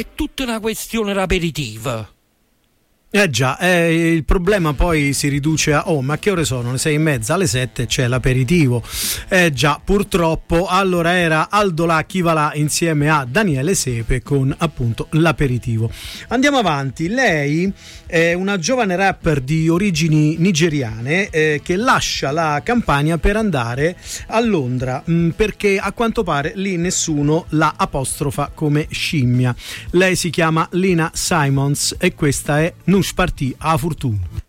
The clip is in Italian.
è tutta una questione d'aperitivo. Già, il problema poi si riduce a ma che ore sono? Le 6:30, alle 7 c'è l'aperitivo. Già, purtroppo. Allora era Aldo là, chi va là insieme a Daniele Sepe con appunto l'aperitivo. Andiamo avanti. Lei è una giovane rapper di origini nigeriane che lascia la Campania per andare a Londra perché a quanto pare lì nessuno la apostrofa come scimmia. Lei si chiama Lina Simons e questa è Nush Parti a Fortuna.